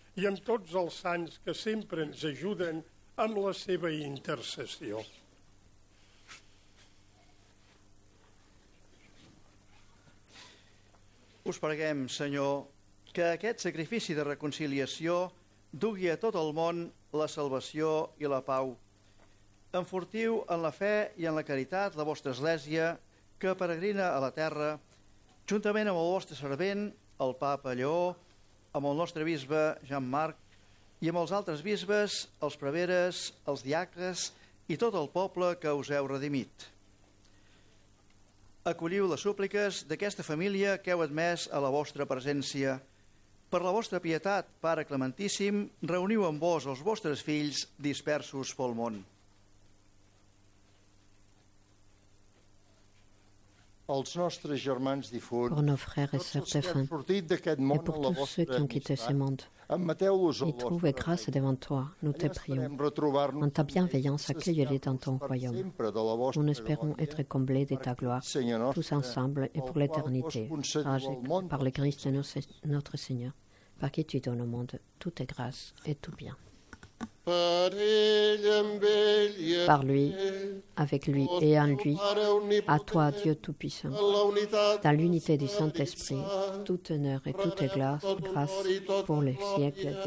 i amb tots els sants que sempre ens ajuden amb la seva intercessió. Us preguem, Senyor, que aquest sacrifici de reconciliació dugui a tot el món la salvació i la pau. Enfortiu en la fe i en la caritat la vostra Església, que peregrina a la terra, juntament amb el vostre servent, el papa Lleó, amb el nostre bisbe Jean-Marc i amb els altres bisbes, els preveres, els diaques i tot el poble que us heu redimit. Acolliu les súpliques d'aquesta família que heu admès a la vostra presència. Per la vostra pietat, Pare Clementíssim, reuniu amb vos els vostres fills dispersos pel món. Els nostres germans difunts, pour nos frères et sœurs défunts, et pour tous ceux qui ont quitté ce monde. Y trouvent grâce devant toi, nous te prions. En ta bienveillance, accueille-les dans ton royaume. Nous espérons être comblés de ta gloire, tous ensemble et pour l'éternité, par le Christ notre Seigneur, par qui tu donnes au monde toute grâce et tout bien. Par lui, avec lui et en lui, à toi, Dieu Tout-Puissant, dans l'unité du Saint-Esprit, tout honneur et toute grâce pour les siècles